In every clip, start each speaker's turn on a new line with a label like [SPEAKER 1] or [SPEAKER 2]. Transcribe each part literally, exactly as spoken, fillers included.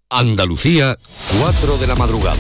[SPEAKER 1] Andalucía, cuatro de la madrugada.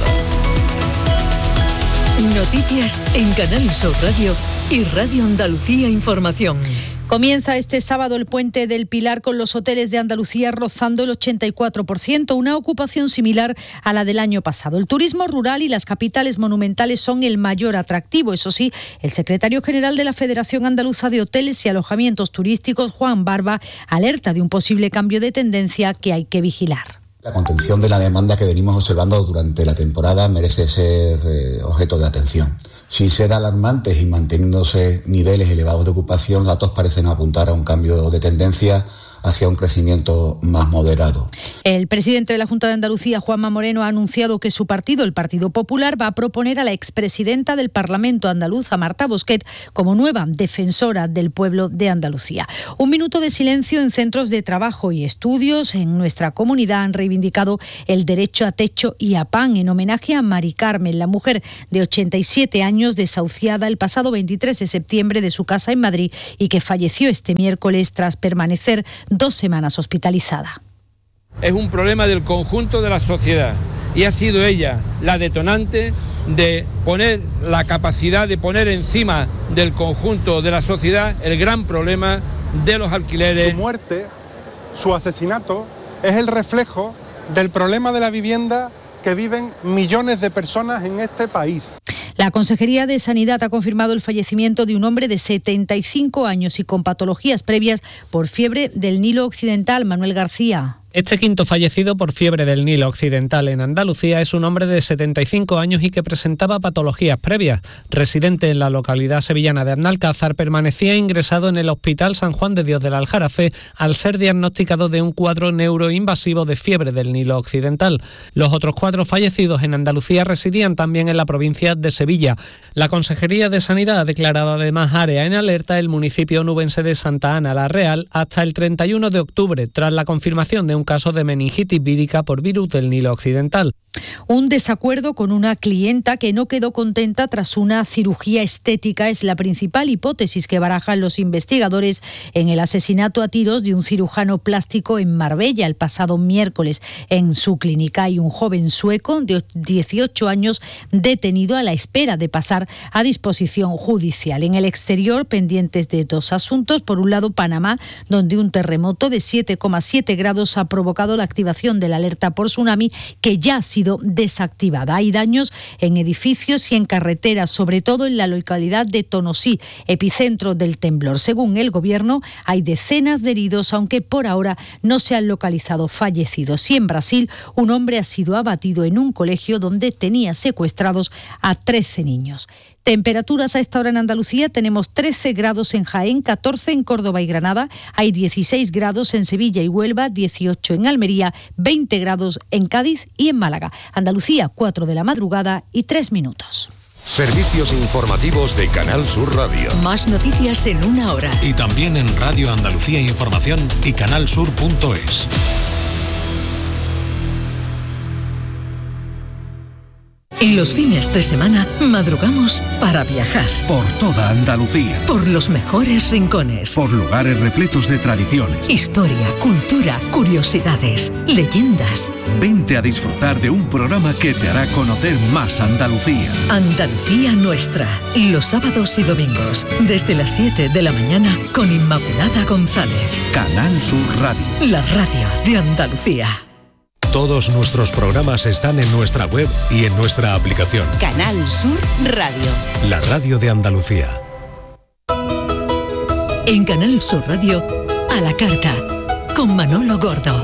[SPEAKER 2] Noticias en Canal Sur Radio y Radio Andalucía Información.
[SPEAKER 3] Comienza este sábado el Puente del Pilar con los hoteles de Andalucía rozando el ochenta y cuatro por ciento, una ocupación similar a la del año pasado. El turismo rural y las capitales monumentales son el mayor atractivo. Eso sí, el secretario general de la Federación Andaluza de Hoteles y Alojamientos Turísticos, Juan Barba, alerta de un posible cambio de tendencia que hay que vigilar.
[SPEAKER 4] La contención de la demanda que venimos observando durante la temporada merece ser eh, objeto de atención. Sin ser alarmantes y manteniéndose niveles elevados de ocupación, datos parecen apuntar a un cambio de tendencia hacia un crecimiento más moderado.
[SPEAKER 3] El presidente de la Junta de Andalucía, Juanma Moreno, ha anunciado que su partido, el Partido Popular, va a proponer a la expresidenta del Parlamento andaluz, a Marta Bosquet, como nueva defensora del pueblo de Andalucía. Un minuto de silencio en centros de trabajo y estudios en nuestra comunidad han reivindicado el derecho a techo y a pan en homenaje a Mari Carmen, la mujer de ochenta y siete años desahuciada el pasado veintitrés de septiembre de su casa en Madrid y que falleció este miércoles tras permanecer dos semanas hospitalizada.
[SPEAKER 5] Es un problema del conjunto de la sociedad y ha sido ella la detonante de poner la capacidad de poner encima del conjunto de la sociedad el gran problema de los alquileres.
[SPEAKER 6] Su muerte, su asesinato, es el reflejo del problema de la vivienda que viven millones de personas en este país.
[SPEAKER 3] La Consejería de Sanidad ha confirmado el fallecimiento de un hombre de setenta y cinco años y con patologías previas por fiebre del Nilo Occidental. Manuel García.
[SPEAKER 7] Este quinto fallecido por fiebre del Nilo Occidental en Andalucía es un hombre de setenta y cinco años y que presentaba patologías previas. Residente en la localidad sevillana de Arnalcázar, permanecía ingresado en el Hospital San Juan de Dios del Aljarafe al ser diagnosticado de un cuadro neuroinvasivo de fiebre del Nilo Occidental. Los otros cuatro fallecidos en Andalucía residían también en la provincia de Sevilla. La Consejería de Sanidad ha declarado además área en alerta el municipio onubense de Santa Ana la Real hasta el treinta y uno de octubre, tras la confirmación de un caso de meningitis vírica por virus del Nilo Occidental.
[SPEAKER 3] Un desacuerdo con una clienta que no quedó contenta tras una cirugía estética es la principal hipótesis que barajan los investigadores en el asesinato a tiros de un cirujano plástico en Marbella el pasado miércoles. En su clínica hay un joven sueco de dieciocho años detenido a la espera de pasar a disposición judicial. En el exterior, pendientes de dos asuntos. Por un lado, Panamá, donde un terremoto de siete coma siete grados ha provocado la activación de la alerta por tsunami, que ya ha sido desactivada. Hay daños en edificios y en carreteras, sobre todo en la localidad de Tonosí, epicentro del temblor. Según el gobierno, hay decenas de heridos, aunque por ahora no se han localizado fallecidos. Y en Brasil, un hombre ha sido abatido en un colegio donde tenía secuestrados a trece niños. Temperaturas a esta hora en Andalucía: tenemos trece grados en Jaén, catorce en Córdoba y Granada, hay dieciséis grados en Sevilla y Huelva, dieciocho en Almería, veinte grados en Cádiz y en Málaga. Andalucía, cuatro de la madrugada y tres minutos.
[SPEAKER 1] Servicios informativos de Canal Sur Radio.
[SPEAKER 2] Más noticias en una hora.
[SPEAKER 8] Y también en Radio Andalucía Información y canal sur punto es.
[SPEAKER 2] Los fines de semana madrugamos para viajar.
[SPEAKER 8] Por toda Andalucía.
[SPEAKER 2] Por los mejores rincones.
[SPEAKER 8] Por lugares repletos de tradiciones.
[SPEAKER 2] Historia, cultura, curiosidades, leyendas.
[SPEAKER 8] Vente a disfrutar de un programa que te hará conocer más Andalucía.
[SPEAKER 2] Andalucía Nuestra. Los sábados y domingos, desde las siete de la mañana, con Inmaculada González.
[SPEAKER 8] Canal Sur Radio.
[SPEAKER 2] La radio de Andalucía.
[SPEAKER 8] Todos nuestros programas están en nuestra web y en nuestra aplicación.
[SPEAKER 9] Canal Sur Radio.
[SPEAKER 8] La radio de Andalucía.
[SPEAKER 2] En Canal Sur Radio, a la carta, con Manolo Gordo.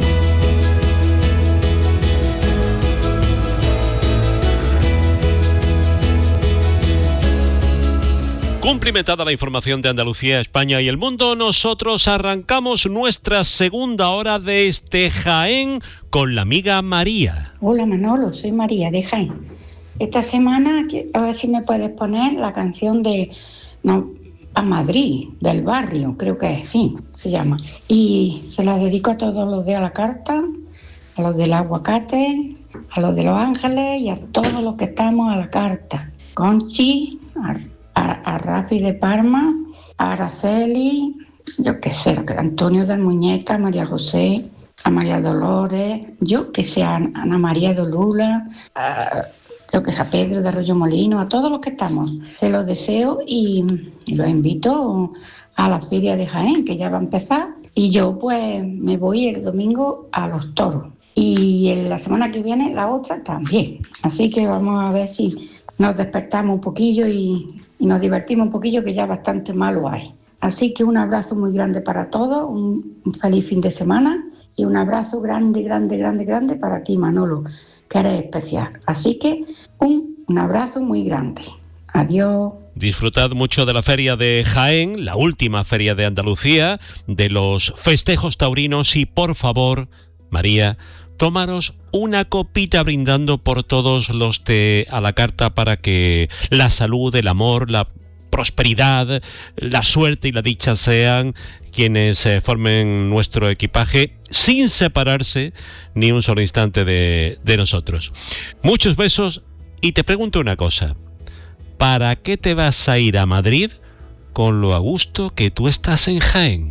[SPEAKER 10] Cumplimentada la información de Andalucía, España y el mundo, nosotros arrancamos nuestra segunda hora desde Jaén con la amiga María.
[SPEAKER 11] Hola Manolo, soy María de Jaén. Esta semana, a ver si me puedes poner la canción de no, a Madrid, del barrio, creo que es, sí, se llama. Y se la dedico a todos los de A la Carta, a los del Aguacate, a los de Los Ángeles y a todos los que estamos a la carta. Conchi, a A, a Rafi de Parma, a Araceli, yo qué sé, Antonio del Muñeca, María José, a María Dolores, yo que sea Ana María de Lula, a, yo que sea Pedro de Arroyo Molino, a todos los que estamos. Se los deseo y los invito a la feria de Jaén, que ya va a empezar. Y yo pues me voy el domingo a los toros. Y en la semana que viene la otra también. Así que vamos a ver si nos despertamos un poquillo y, y nos divertimos un poquillo, que ya bastante malo hay. Así que un abrazo muy grande para todos, un, un feliz fin de semana y un abrazo grande, grande, grande, grande para ti, Manolo, que eres especial. Así que un, un abrazo muy grande. Adiós.
[SPEAKER 10] Disfrutad mucho de la feria de Jaén, la última feria de Andalucía, de los festejos taurinos y, por favor, María, tomaros una copita brindando por todos los de a la carta para que la salud, el amor, la prosperidad, la suerte y la dicha sean quienes eh, formen nuestro equipaje sin separarse ni un solo instante de, de nosotros. Muchos besos y te pregunto una cosa. ¿Para qué te vas a ir a Madrid con lo a gusto que tú estás en Jaén?